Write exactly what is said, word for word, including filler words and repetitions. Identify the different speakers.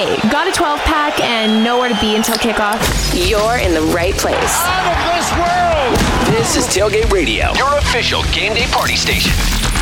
Speaker 1: Hey, got a twelve pack and nowhere to be until kickoff?
Speaker 2: You're in the right place.
Speaker 3: Out of this world!
Speaker 4: This is Tailgate Radio, your official game day party station.